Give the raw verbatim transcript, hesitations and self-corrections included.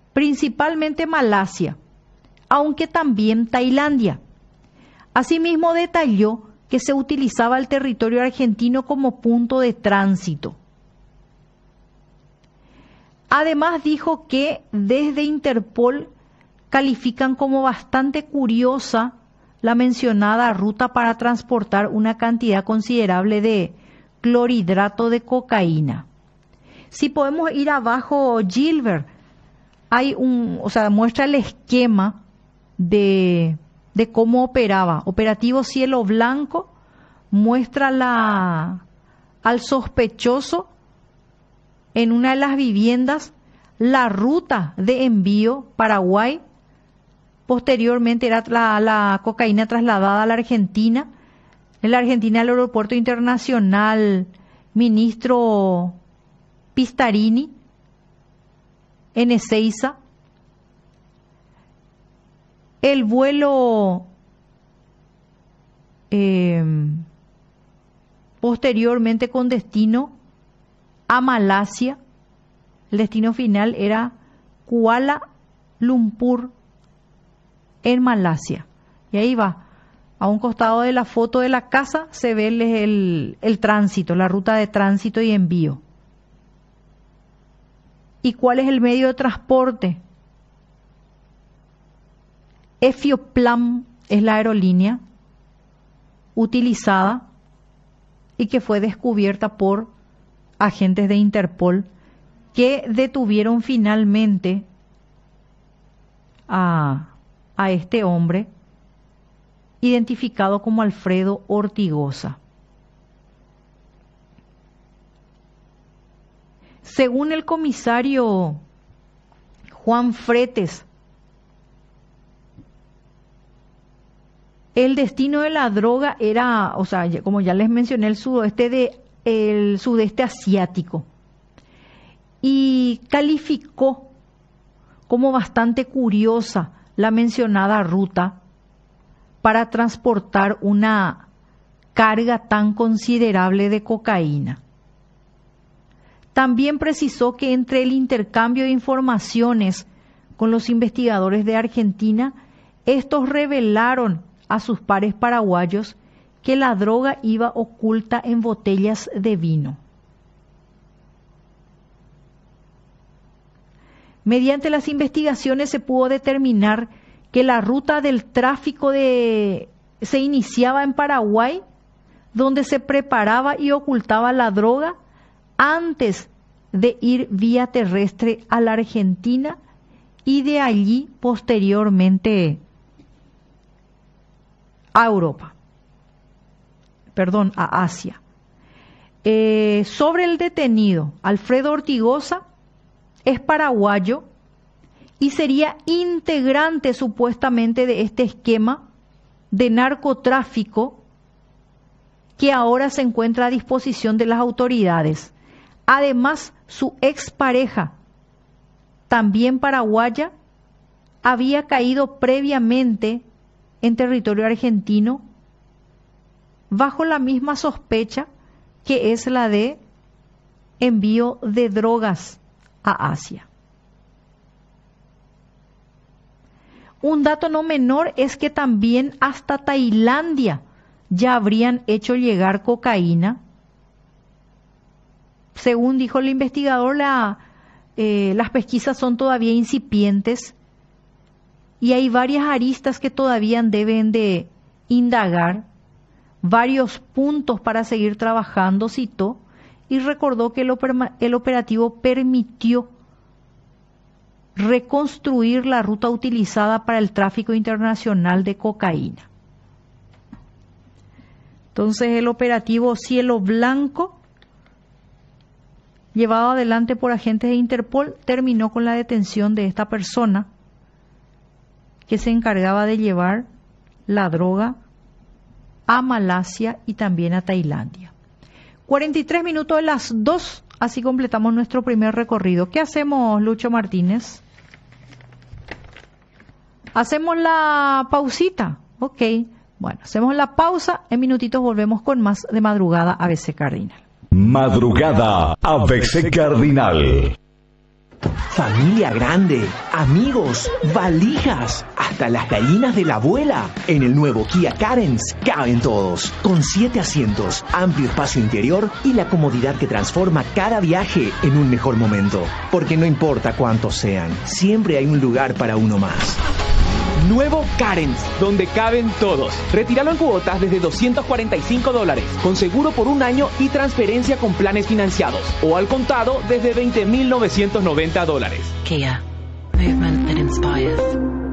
principalmente Malasia, aunque también Tailandia. Asimismo, detalló que se utilizaba el territorio argentino como punto de tránsito. Además, dijo que desde Interpol califican como bastante curiosa la mencionada ruta para transportar una cantidad considerable de clorhidrato de cocaína. Si podemos ir abajo, Gilbert, hay un, o sea, muestra el esquema de, de cómo operaba. Operativo Cielo Blanco muestra la, al sospechoso en una de las viviendas, la ruta de envío Paraguay. Posteriormente era la, la cocaína trasladada a la Argentina. En la Argentina, el aeropuerto internacional Ministro Pistarini, en Ezeiza. El vuelo eh, posteriormente con destino a Malasia. El destino final era Kuala Lumpur, en Malasia. Y ahí va. A un costado de la foto de la casa se ve el, el, el tránsito, la ruta de tránsito y envío. ¿Y cuál es el medio de transporte? Efioplan es la aerolínea utilizada y que fue descubierta por agentes de Interpol, que detuvieron finalmente a, a este hombre, identificado como Alfredo Ortigosa. Según el comisario Juan Fretes, el destino de la droga era, o sea, como ya les mencioné, el sudoeste de el sudeste asiático, y calificó como bastante curiosa la mencionada ruta para transportar una carga tan considerable de cocaína. También precisó que entre el intercambio de informaciones con los investigadores de Argentina, estos revelaron a sus pares paraguayos que la droga iba oculta en botellas de vino. Mediante las investigaciones se pudo determinar que la ruta del tráfico de, se iniciaba en Paraguay, donde se preparaba y ocultaba la droga antes de ir vía terrestre a la Argentina y de allí posteriormente a Europa, perdón, a Asia. Eh, sobre el detenido, Alfredo Ortigosa es paraguayo y sería integrante supuestamente de este esquema de narcotráfico que ahora se encuentra a disposición de las autoridades. Además, su expareja, también paraguaya, había caído previamente en territorio argentino bajo la misma sospecha, que es la de envío de drogas a Asia. Un dato no menor es que también hasta Tailandia ya habrían hecho llegar cocaína. Según dijo el investigador, la, eh, las pesquisas son todavía incipientes y hay varias aristas que todavía deben de indagar, varios puntos para seguir trabajando, citó, y recordó que el, oper- el operativo permitió reconstruir la ruta utilizada para el tráfico internacional de cocaína. Entonces, el operativo Cielo Blanco, llevado adelante por agentes de Interpol, terminó con la detención de esta persona que se encargaba de llevar la droga a Malasia y también a Tailandia. cuarenta y tres minutos de las dos, así completamos nuestro primer recorrido. ¿Qué hacemos, Lucho Martínez? ¿Hacemos la pausita? Ok, bueno, hacemos la pausa, en minutitos volvemos con más de Madrugada A B C Cardinal. Madrugada A B C Cardinal. Familia grande, amigos, valijas, hasta las gallinas de la abuela. En el nuevo Kia Carens caben todos, con siete asientos, amplio espacio interior y la comodidad que transforma cada viaje en un mejor momento. Porque no importa cuántos sean, siempre hay un lugar para uno más. Nuevo Carens, donde caben todos. Retíralo en cuotas desde doscientos cuarenta y cinco dólares, con seguro por un año y transferencia con planes financiados. O al contado desde veinte mil novecientos noventa dólares. Kia. Movement that inspires.